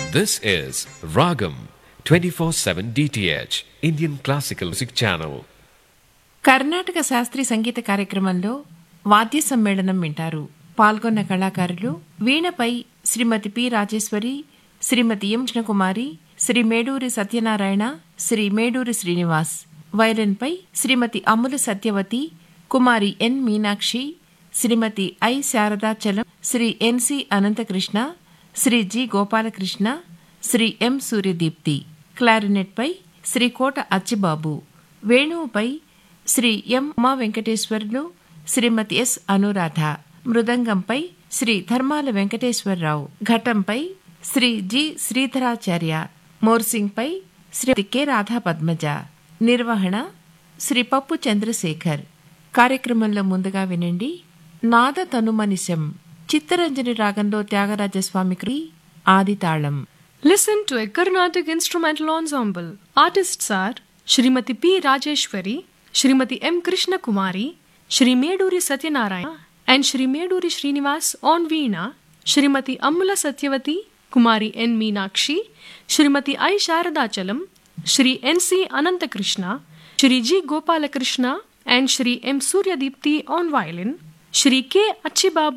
This is Ragam 24/7 DTH Indian Classical Music Channel. Karnataka శాస్త్రీయ సంగీత కార్యక్రమంలో వాద్య సమ్మేళనం వింటారు. పాల్గొన్న కళాకారులు వీణపై శ్రీమతి పి రాజేశ్వరి, శ్రీమతి ఎం కృష్ణకుమారి, శ్రీ మేడూరి సత్యనారాయణ, శ్రీ మేడూరి శ్రీనివాస్. వయలిన్పై శ్రీమతి అమ్ముల సత్యవతి, కుమారి ఎన్ మీనాక్షి, శ్రీమతి I శారదాచలం, Shri NC Anantakrishna, Shri G Gopalakrishna, Shri M Suryadeepti. క్లారినెట్పై Shri Kota Achibabu, వేణువుపై Shri M Uma Venkateswarlu, Shrimati yes Anuradha, మృదంగంపై Shri Dharmala Venkateswararao, ఘటంపై Shri G శ్రీధరాచార్య, మోర్సింగ్పై Shri K Radha Padmaja. నిర్వహణ శ్రీ పప్పు చంద్రశేఖర్. కార్యక్రమంలో ముందుగా వినండి నాద తనుమనిశం, చిత్తరంజని రాగంలో త్యాగరాజస్వామికి ఆదితాళం. Listen to a Carnatic instrumental ensemble. Artists are Shrimati P. Rajeshwari, Shrimati M. Krishna Kumari, Shri Meduri Satyanarayana, and Shri Meduri Srinivas on Veena, Shrimati Ammula Satyavati, Kumari N. Meenakshi, Shrimati I. Sharadachalam, Shri N.C. Anantakrishna, Shri G. Gopalakrishna, and Shri M. Suryadipti on violin, Shri K. Achibabu